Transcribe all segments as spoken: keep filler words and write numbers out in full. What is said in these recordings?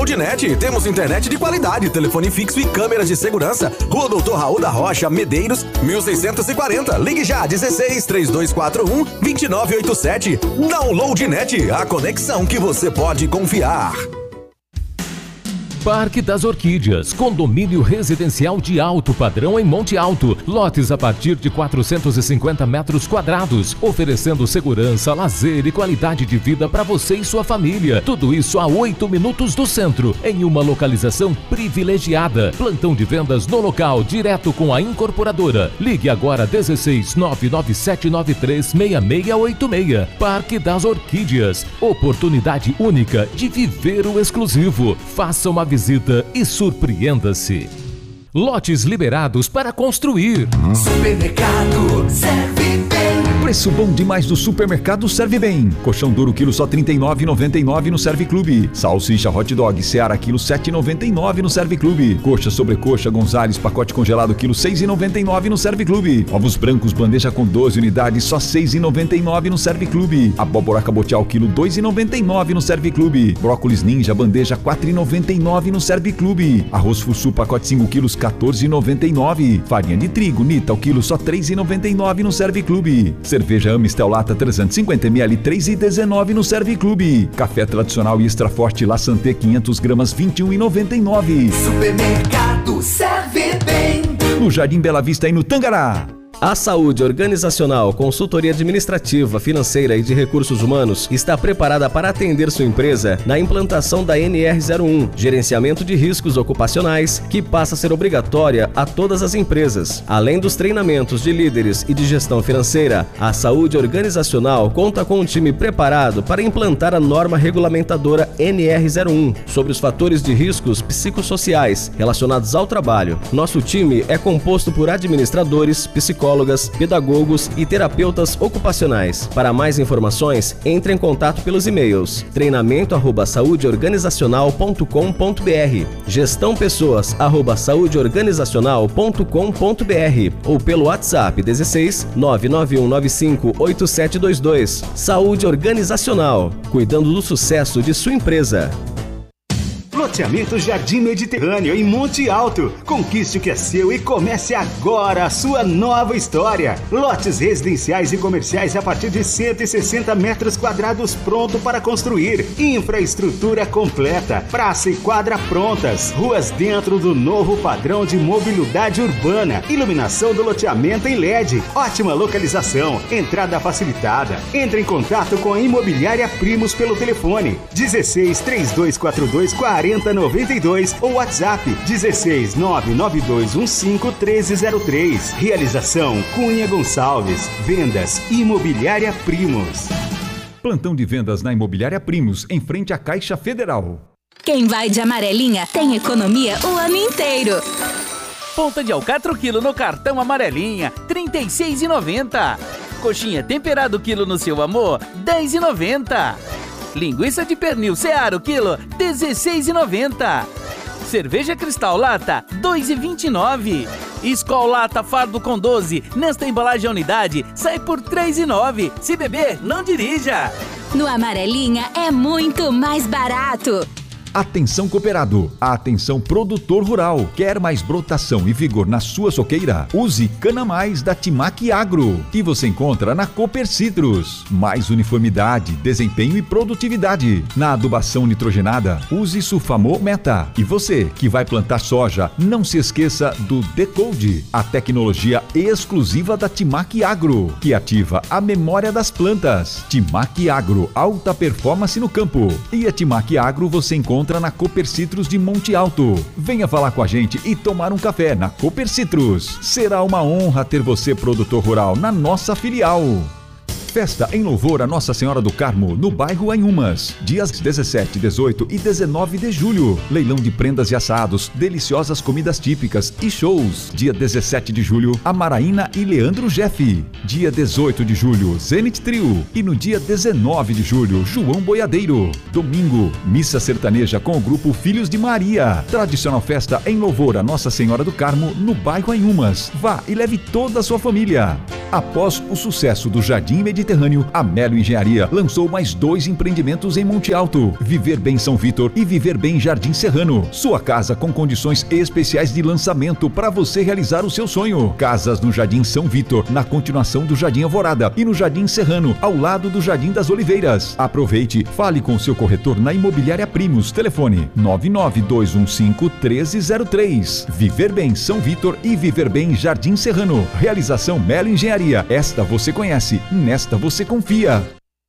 Loadnet, temos internet de qualidade, telefone fixo e câmeras de segurança. Rua Doutor Raul da Rocha, Medeiros, mil seiscentos e quarenta. Ligue já, dezesseis, trinta e dois quarenta e um, vinte e nove oitenta e sete. Downloadnet, a conexão que você pode confiar. Parque das Orquídeas, condomínio residencial de alto padrão em Monte Alto. Lotes a partir de quatrocentos e cinquenta metros quadrados, oferecendo segurança, lazer e qualidade de vida para você e sua família. Tudo isso a oito minutos do centro, em uma localização privilegiada. Plantão de vendas no local, direto com a incorporadora. Ligue agora dezesseis, nove nove sete nove três, seis seis oito seis. Parque das Orquídeas, oportunidade única de viver o exclusivo. Faça uma visita e surpreenda-se. Lotes liberados para construir. Supermercado Serve Bem. Preço bom demais do Supermercado Serve Bem. Colchão duro quilo só trinta e nove reais e noventa e nove centavos no Serve Clube. Salsicha hot dog Seara quilo sete reais e noventa e nove centavos no Serve Clube. Coxa sobrecoxa Gonzales pacote congelado quilo seis reais e noventa e nove centavos no Serve Clube. Ovos brancos bandeja com doze unidades só seis reais e noventa e nove centavos no Serve Clube. Abóbora cabotial quilo dois reais e noventa e nove centavos no Serve Clube. Brócolis ninja bandeja quatro reais e noventa e nove centavos no Serve Clube. Arroz Fussu pacote cinco quilos quatorze reais e noventa e nove centavos. Farinha de trigo Nita o quilo só três reais e noventa e nove centavos no Serve Clube. Cerveja Amistel Lata trezentos e cinquenta mililitros três reais e dezenove centavos no Serve Clube. Café tradicional e extra forte La Santé quinhentas gramas vinte e um reais e noventa e nove centavos. Supermercado Serve Bem. No Jardim Bela Vista e no Tangará. A Saúde Organizacional, consultoria administrativa, financeira e de recursos humanos está preparada para atender sua empresa na implantação da N R zero um, gerenciamento de riscos ocupacionais, que passa a ser obrigatória a todas as empresas. Além dos treinamentos de líderes e de gestão financeira, a Saúde Organizacional conta com um time preparado para implantar a norma regulamentadora N R zero um sobre os fatores de riscos psicossociais relacionados ao trabalho. Nosso time é composto por administradores, psicólogos, pedagogos e terapeutas ocupacionais. Para mais informações, entre em contato pelos e-mails treinamento arroba saudeorganizacional ponto com ponto br, gestão pessoas arroba saudeorganizacional ponto com ponto br ou pelo WhatsApp dezesseis, nove nove um nove cinco oito sete dois dois. Saúde Organizacional, cuidando do sucesso de sua empresa. Loteamento Jardim Mediterrâneo em Monte Alto. Conquiste o que é seu e comece agora a sua nova história. Lotes residenciais e comerciais a partir de cento e sessenta metros quadrados pronto para construir. Infraestrutura completa. Praça e quadra prontas. Ruas dentro do novo padrão de mobilidade urbana. Iluminação do loteamento em L E D. Ótima localização. Entrada facilitada. Entre em contato com a Imobiliária Primos pelo telefone dezesseis, trinta e dois quarenta e dois, quarenta noventa e dois ou WhatsApp dezesseis, nove nove dois um cinco, treze zero três. Realização Cunha Gonçalves. Vendas Imobiliária Primos. Plantão de vendas na Imobiliária Primos, em frente à Caixa Federal. Quem vai de amarelinha tem economia o ano inteiro. Ponta de alcatra quilo no cartão amarelinha, trinta e seis reais e noventa centavos. Coxinha temperado quilo no seu amor, dez reais e noventa centavos. Linguiça de pernil Seara o quilo, dezesseis reais e noventa centavos. Cerveja Cristal Lata, dois reais e vinte e nove centavos. Skol Lata Fardo com doze, nesta embalagem a unidade, sai por três reais e nove centavos. Se beber, não dirija. No Amarelinha é muito mais barato. Atenção cooperado, atenção produtor rural. Quer mais brotação e vigor na sua soqueira? Use Cana Mais da Timac Agro, que você encontra na Cooper Citrus. Mais uniformidade, desempenho e produtividade. Na adubação nitrogenada, use Sulfamol Meta. E você que vai plantar soja, não se esqueça do Decode, a tecnologia exclusiva da Timac Agro, que ativa a memória das plantas. Timac Agro, alta performance no campo. E a Timac Agro você encontra na Cooper Citrus de Monte Alto. Venha falar com a gente e tomar um café na Cooper Citrus. Será uma honra ter você, produtor rural, na nossa filial. Festa em louvor a Nossa Senhora do Carmo, no bairro Anhumas. Dias dezessete, dezoito e dezenove de julho. Leilão de prendas e assados, deliciosas comidas típicas e shows. Dia dezessete de julho, Amaraína e Leandro Jeff. Dia dezoito de julho, Zenit Trio. E no dia dezenove de julho, João Boiadeiro. Domingo, missa sertaneja com o grupo Filhos de Maria. Tradicional festa em louvor a Nossa Senhora do Carmo, no bairro Anhumas. Vá e leve toda a sua família. Após o sucesso do Jardim Mediterrâneo, a Melo Engenharia lançou mais dois empreendimentos em Monte Alto: Viver Bem São Vitor e Viver Bem Jardim Serrano. Sua casa com condições especiais de lançamento para você realizar o seu sonho. Casas no Jardim São Vitor, na continuação do Jardim Alvorada, e no Jardim Serrano, ao lado do Jardim das Oliveiras. Aproveite, fale com seu corretor na Imobiliária Primos. Telefone nove nove dois um cinco um três zero três. Viver Bem São Vitor e Viver Bem Jardim Serrano. Realização Melo Engenharia. Esta você conhece, nesta você confia.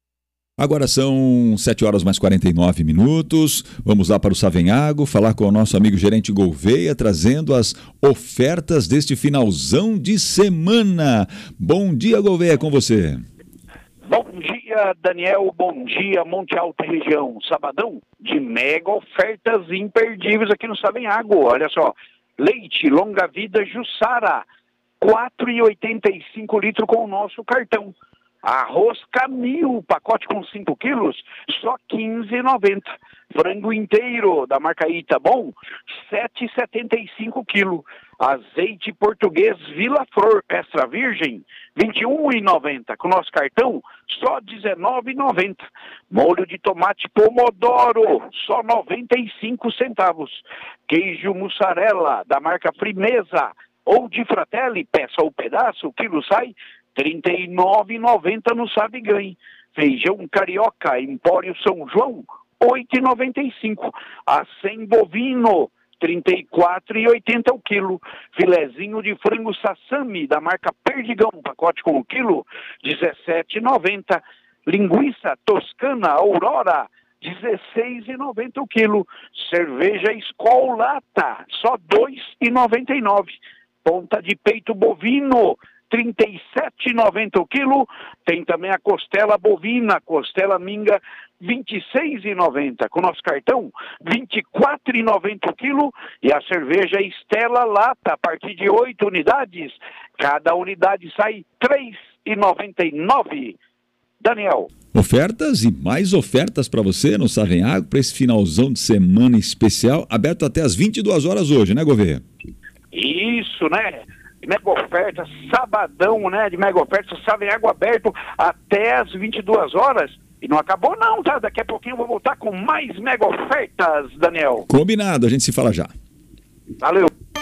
Agora são sete horas mais quarenta e nove minutos. Vamos lá para o Savenhago, falar com o nosso amigo gerente Gouveia, trazendo as ofertas deste finalzão de semana. Bom dia, Gouveia, com você. Bom dia, Daniel. Bom dia, Monte Alto e região. Sabadão de mega ofertas imperdíveis aqui no Savenhago. Olha só, leite longa vida Jussara, quatro reais e oitenta e cinco litros com o nosso cartão. Arroz Camil, pacote com cinco quilos, só quinze reais e noventa centavos. Frango inteiro da marca Ita Bom, sete reais e setenta e cinco quilos. Azeite português Vila Flor extra virgem, vinte e um reais e noventa centavos. Com nosso cartão, só dezenove reais e noventa centavos. Molho de tomate pomodoro, só noventa e cinco centavos. Queijo mussarela da marca Frimeza ou de Fratelli, peça ou pedaço, o quilo sai trinta e nove reais e noventa centavos no Sabe Ganhe. Feijão carioca Empório São João, oito reais e noventa e cinco centavos. Acém bovino, trinta e quatro reais e oitenta centavos o quilo. Filezinho de frango Sassami da marca Perdigão, pacote com o quilo, dezessete reais e noventa centavos. Linguiça toscana Aurora, dezesseis reais e noventa centavos o quilo. Cerveja Skol Lata, só dois reais e noventa e nove centavos. Ponta de peito bovino, trinta e sete reais e noventa centavos o quilo. Tem também a costela bovina, costela minga, vinte e seis reais e noventa centavos. Com nosso cartão, vinte e quatro reais e noventa centavos o quilo. E a cerveja Estela Lata, a partir de oito unidades, cada unidade sai três reais e noventa e nove centavos. Daniel. Ofertas e mais ofertas para você no Savenhago, para esse finalzão de semana especial, aberto até às vinte e duas horas hoje, né, Gouveia? Isso, né? Mega oferta, sabadão, né? De mega oferta, Savenhago aberto até as vinte e duas horas. E não acabou não, tá? Daqui a pouquinho eu vou voltar com mais mega ofertas, Daniel. Combinado, a gente se fala já. Valeu.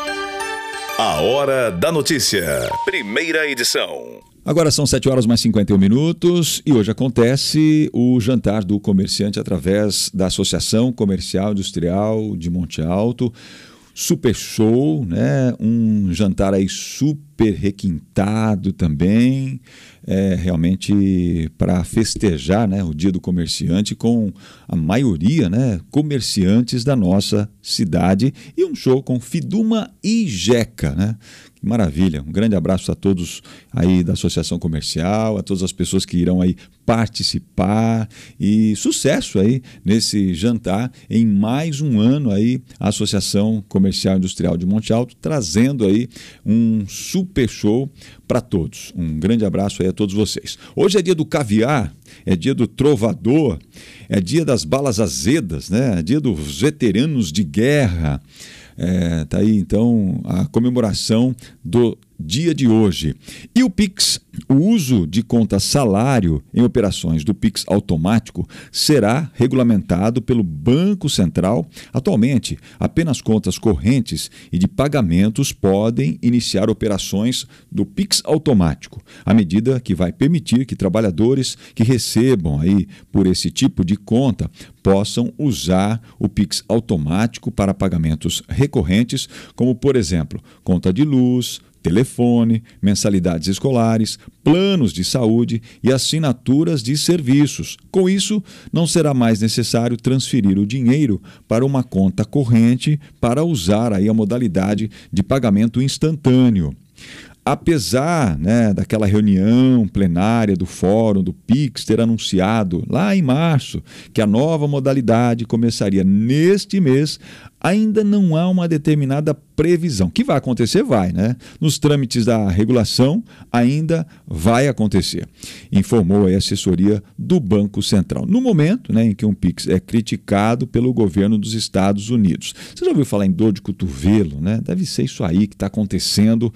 A Hora da Notícia, primeira edição. Agora são sete horas mais cinquenta e um minutos e hoje acontece o jantar do comerciante através da Associação Comercial Industrial de Monte Alto. Super show, né? Um jantar aí super requintado também, é, realmente para festejar, né, o Dia do Comerciante com a maioria, né, comerciantes da nossa cidade, e um show com Fiduma e Jeca, né? Que maravilha, um grande abraço a todos aí da Associação Comercial, a todas as pessoas que irão aí participar, e sucesso aí nesse jantar, em mais um ano aí a Associação Comercial Industrial de Monte Alto trazendo aí um super show para todos. Um grande abraço aí a todos vocês. Hoje é dia do caviar, é dia do trovador, é dia das balas azedas, né? É dia dos veteranos de guerra. É, tá aí então a comemoração do dia de hoje. E o Pix, o uso de conta salário em operações do Pix automático será regulamentado pelo Banco Central. Atualmente, apenas contas correntes e de pagamentos podem iniciar operações do Pix automático. A medida que vai permitir que trabalhadores que recebam aí por esse tipo de conta possam usar o Pix automático para pagamentos recorrentes, como por exemplo, conta de luz, telefone, mensalidades escolares, planos de saúde e assinaturas de serviços. Com isso, não será mais necessário transferir o dinheiro para uma conta corrente para usar aí a modalidade de pagamento instantâneo. Apesar, né, daquela reunião plenária do Fórum do Pix ter anunciado lá em março que a nova modalidade começaria neste mês, ainda não há uma determinada previsão. Que vai acontecer, vai, né? Nos trâmites da regulação, ainda vai acontecer. Informou a assessoria do Banco Central. No momento, né, em que um Pix é criticado pelo governo dos Estados Unidos. Você já ouviu falar em dor de cotovelo, né? Deve ser isso aí que está acontecendo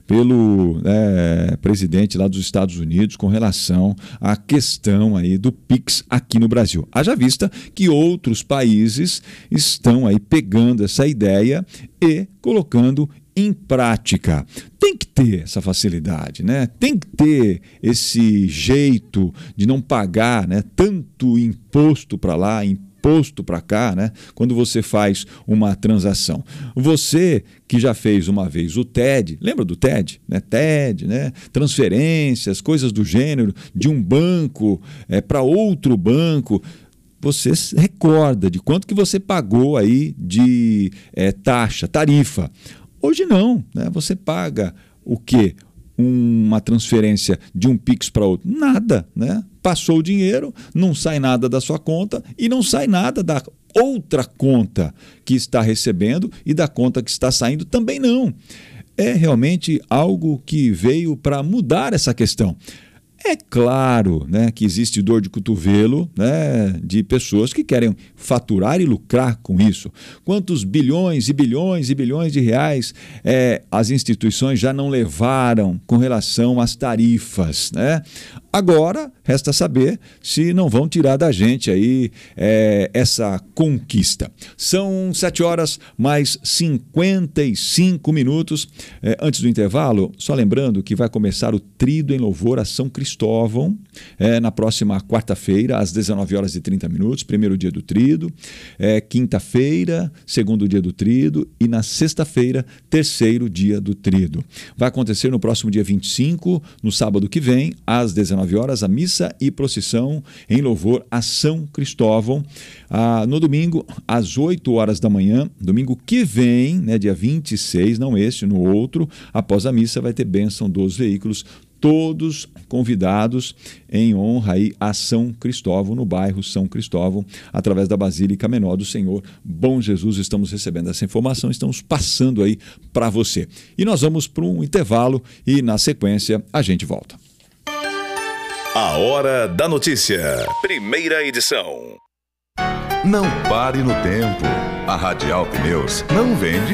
pelo é, presidente lá dos Estados Unidos com relação à questão aí do Pix aqui no Brasil. Haja vista que outros países estão aí pegando essa ideia e colocando em prática. Tem que ter essa facilidade, né? Tem que ter esse jeito de não pagar, né, tanto imposto para lá, imposto para cá, né? Quando você faz uma transação. Você que já fez uma vez o T E D, lembra do T E D? Né? T E D, né? Transferências, coisas do gênero, de um banco é, para outro banco. Você recorda de quanto que você pagou aí de é, taxa, tarifa. Hoje não, né? Você paga o quê? Uma transferência de um Pix para outro? Nada, né? Passou o dinheiro, não sai nada da sua conta e não sai nada da outra conta que está recebendo e da conta que está saindo também não. É realmente algo que veio para mudar essa questão. É claro, né, que existe dor de cotovelo, né, de pessoas que querem faturar e lucrar com isso. Quantos bilhões e bilhões e bilhões de reais é, as instituições já não levaram com relação às tarifas, né? Agora, resta saber se não vão tirar da gente aí é, essa conquista. São sete horas mais cinquenta e cinco minutos. É, antes do intervalo, só lembrando que vai começar o Trido em Louvor a São Cristóvão, é, na próxima quarta-feira, às dezenove horas e trinta minutos, primeiro dia do Trido, é, quinta-feira, segundo dia do Trido e na sexta-feira, terceiro dia do Trido. Vai acontecer no próximo dia vinte e cinco, no sábado que vem, às dezenove horas, a missa e procissão em louvor a São Cristóvão. Ah, no domingo, às oito horas da manhã, domingo que vem, né, dia vinte e seis, não este, no outro, após a missa vai ter bênção dos veículos, todos convidados em honra aí a São Cristóvão, no bairro São Cristóvão, através da Basílica Menor do Senhor Bom Jesus. Estamos recebendo essa informação, estamos passando aí para você. E nós vamos para um intervalo e na sequência a gente volta. A Hora da Notícia, primeira edição. Não pare no tempo. A Radial Pneus não vende